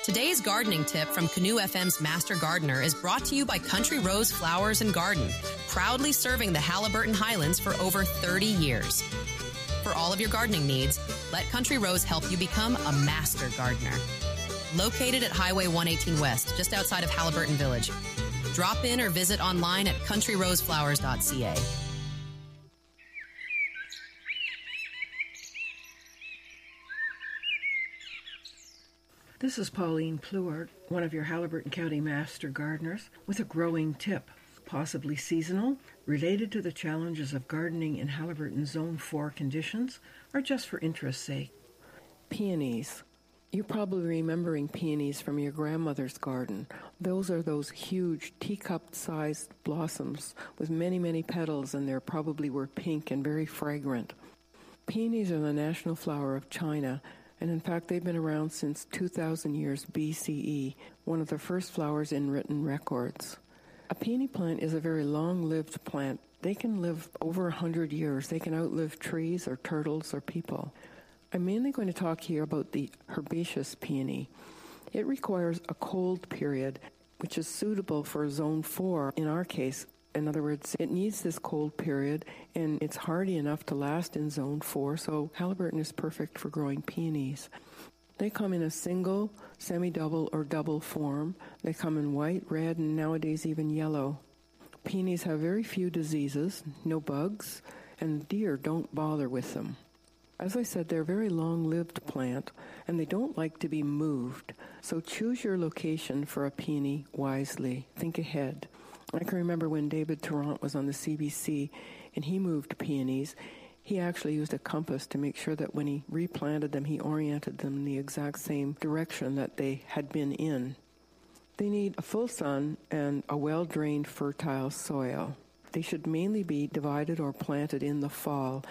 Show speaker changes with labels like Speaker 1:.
Speaker 1: Today's gardening tip from Canoe FM's Master Gardener is brought to you by Country Rose Flowers and Garden, proudly serving the Haliburton Highlands for over 30 years. For all of your gardening needs, let Country Rose help you become a master gardener. Located at Highway 118 West, just outside of Haliburton Village. Drop in or visit online at countryroseflowers.ca.
Speaker 2: This is Pauline Pluart, one of your Haliburton County Master Gardeners, with a growing tip, possibly seasonal, related to the challenges of gardening in Haliburton Zone 4 conditions, or just for interest's sake.
Speaker 3: Peonies. You're probably remembering peonies from your grandmother's garden. Those are those huge teacup-sized blossoms with many, many petals, and they probably were pink and very fragrant. Peonies are the national flower of China, and in fact they've been around since 2000 years BCE, one of the first flowers in written records. A peony plant is a very long-lived plant. They can live over 100 years. They can outlive trees or turtles or people. I'm mainly going to talk here about the herbaceous peony. It requires a cold period, which is suitable for Zone 4 in our case. In other words, it needs this cold period, and it's hardy enough to last in Zone 4, so Haliburton is perfect for growing peonies. They come in a single, semi-double, or double form. They come in white, red, and nowadays even yellow. Peonies have very few diseases, no bugs, and deer don't bother with them. As I said, they're a very long-lived plant, and they don't like to be moved, so choose your location for a peony wisely. Think ahead. I can remember when David Tarrant was on the CBC and he moved peonies, he actually used a compass to make sure that when he replanted them, he oriented them in the exact same direction that they had been in. They need a full sun and a well-drained, fertile soil. They should mainly be divided or planted in the fall,